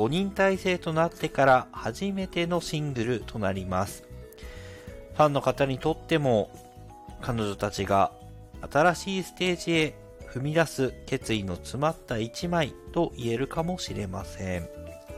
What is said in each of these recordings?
5人体制となってから初めてのシングルとなります。ファンの方にとっても彼女たちが新しいステージへ踏み出す決意の詰まった一枚と言えるかもしれません。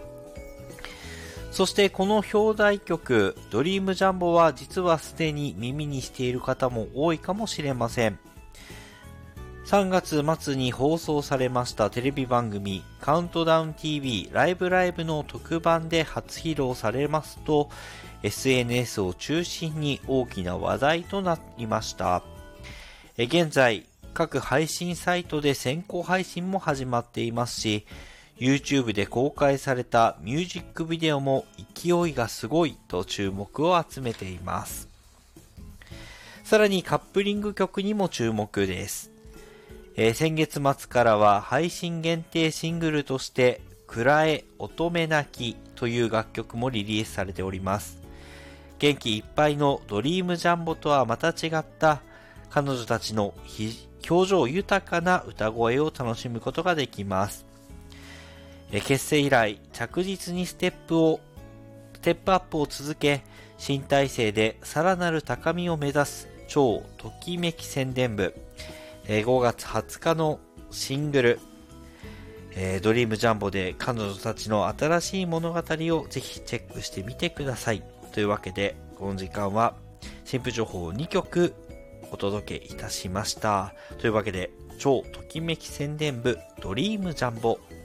そしてこの表題曲ドリームジャンボは実はすでに耳にしている方も多いかもしれません。3月末に放送されましたテレビ番組カウントダウン TV ライブライブの特番で初披露されますと SNS を中心に大きな話題となりました。現在各配信サイトで先行配信も始まっていますし、YouTube で公開されたミュージックビデオも勢いがすごいと注目を集めています。さらにカップリング曲にも注目です。先月末からは配信限定シングルとしてくらえ乙女泣きという楽曲もリリースされております。元気いっぱいのドリームジャンボとはまた違った彼女たちの表情豊かな歌声を楽しむことができます。結成以来着実にステップアップを続け、新体制でさらなる高みを目指す超ときめき宣伝部、5月20日のシングル、ドリームジャンボで彼女たちの新しい物語をぜひチェックしてみてください。というわけでこの時間は新婦情報を2曲お届けいたしました。というわけで超ときめき宣伝部ドリームジャンボ